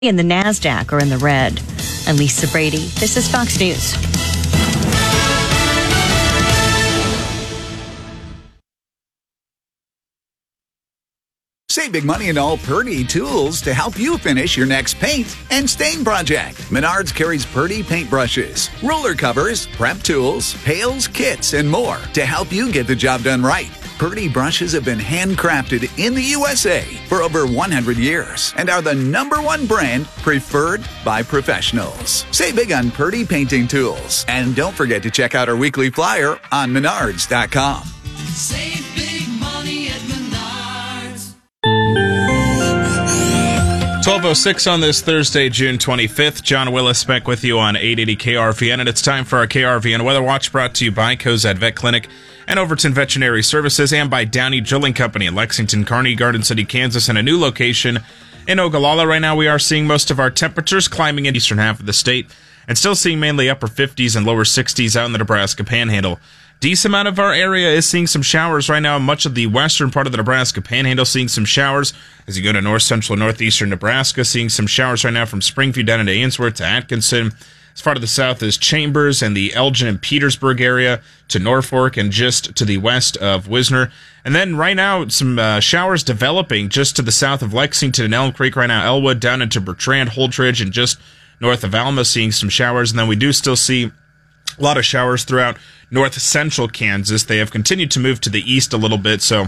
and the NASDAQ are in the red. I'm Lisa Brady. This is Fox News. Save big money in all Purdy tools to help you finish your next paint and stain project. Menards carries Purdy paintbrushes, ruler covers, prep tools, pails, kits, and more to help you get the job done right. Purdy brushes have been handcrafted in the USA for over 100 years and are the #1 brand preferred by professionals. Save big on Purdy painting tools. And don't forget to check out our weekly flyer on Menards.com. Save big money at Menards. 12:06 on this Thursday, June 25th. John Willis back with you on 880 KRVN, and it's time for our KRVN Weather Watch, brought to you by Cozad Vet Clinic and Overton Veterinary Services, and by Downey Drilling Company in Lexington, Kearney, Garden City, Kansas, and a new location in Ogallala. Right now we are seeing most of our temperatures climbing in the eastern half of the state, and still seeing mainly upper 50s and lower 60s out in the Nebraska Panhandle. Decent amount of our area is seeing some showers right now. Much of the western part of the Nebraska Panhandle seeing some showers. As you go to north central, northeastern Nebraska, seeing some showers right now from Springfield down into Ainsworth to Atkinson. As far to the south is Chambers and the Elgin and Petersburg area, to Norfolk and just to the west of Wisner. And then right now, some showers developing just to the south of Lexington and Elm Creek right now. Elwood down into Bertrand, Holdridge, and just north of Alma seeing some showers. And then we do still see a lot of showers throughout north central Kansas. They have continued to move to the east a little bit, so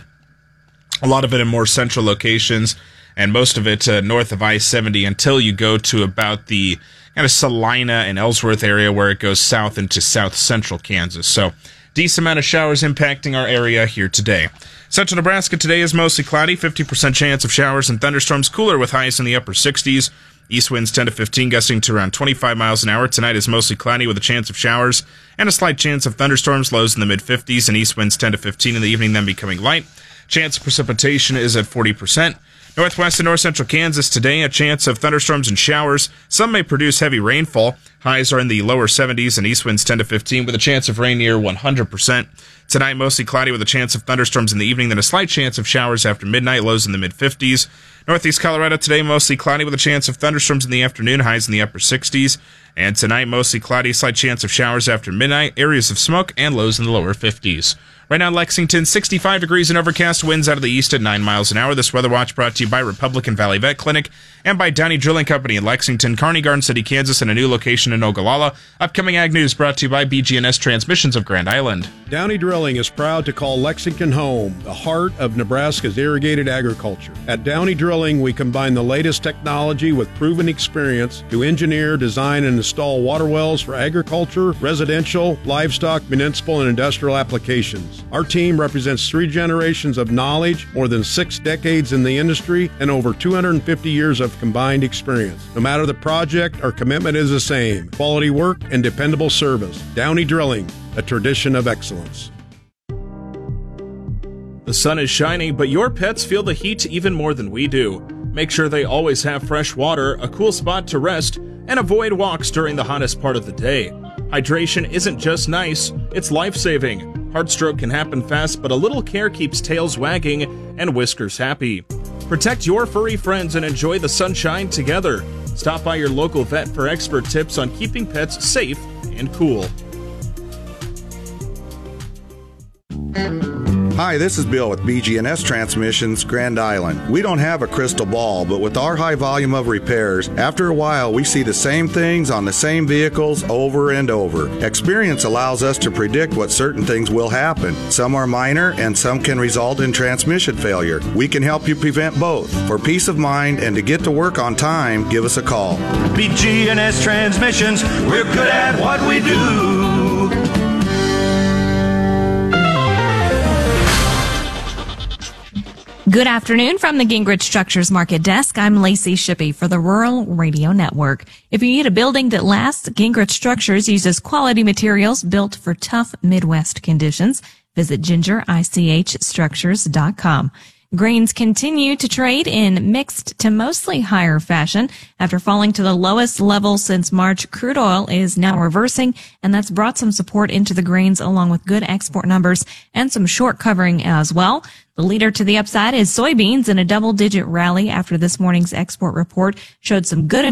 a lot of it in more central locations, and most of it north of I-70 until you go to about the kind of Salina and Ellsworth area where it goes south into south central Kansas. So decent amount of showers impacting our area here today. Central Nebraska today is mostly cloudy, 50% chance of showers and thunderstorms, cooler with highs in the upper 60s. East winds 10 to 15, gusting to around 25 miles an hour. Tonight is mostly cloudy with a chance of showers and a slight chance of thunderstorms, lows in the mid-50s, and east winds 10 to 15 in the evening, then becoming light. Chance of precipitation is at 40%. Northwest and north central Kansas today, a chance of thunderstorms and showers. Some may produce heavy rainfall. Highs are in the lower 70s and east winds 10 to 15 with a chance of rain near 100%. Tonight, mostly cloudy with a chance of thunderstorms in the evening, then a slight chance of showers after midnight, lows in the mid-50s. Northeast Colorado today, mostly cloudy with a chance of thunderstorms in the afternoon, highs in the upper 60s. And tonight, mostly cloudy, slight chance of showers after midnight, areas of smoke, and lows in the lower 50s. Right now, Lexington, 65 degrees and overcast, winds out of the east at 9 miles an hour. This Weather Watch brought to you by Republican Valley Vet Clinic and by Downey Drilling Company in Lexington, Kearney, Garden City, Kansas, and a new location in Ogallala. Upcoming Ag News brought to you by BG&S Transmissions of Grand Island. Downey Drilling is proud to call Lexington home, the heart of Nebraska's irrigated agriculture. At Downey Drilling, we combine the latest technology with proven experience to engineer, design, and install water wells for agriculture, residential, livestock, municipal, and industrial applications. Our team represents 3 generations of knowledge, more than 6 decades in the industry, and over 250 years of combined experience. No matter the project, our commitment is the same: quality work and dependable service. Downey Drilling, a tradition of excellence. The sun is shining, but your pets feel the heat even more than we do. Make sure they always have fresh water, a cool spot to rest, and avoid walks during the hottest part of the day. Hydration isn't just nice, it's life-saving. Heart stroke can happen fast, but a little care keeps tails wagging and whiskers happy. Protect your furry friends and enjoy the sunshine together. Stop by your local vet for expert tips on keeping pets safe and cool. Hi, this is Bill with BG&S Transmissions, Grand Island. We don't have a crystal ball, but with our high volume of repairs, after a while we see the same things on the same vehicles over and over. Experience allows us to predict what certain things will happen. Some are minor and some can result in transmission failure. We can help you prevent both. For peace of mind and to get to work on time, give us a call. BG&S Transmissions, we're good at what we do. Good afternoon from the Gingrich Structures Market Desk. I'm Lacey Shippey for the Rural Radio Network. If you need a building that lasts, Gingrich Structures uses quality materials built for tough Midwest conditions. Visit gingerichstructures.com. Grains continue to trade in mixed to mostly higher fashion. After falling to the lowest level since March, crude oil is now reversing, and that's brought some support into the grains along with good export numbers and some short covering as well. The leader to the upside is soybeans in a double-digit rally after this morning's export report showed some good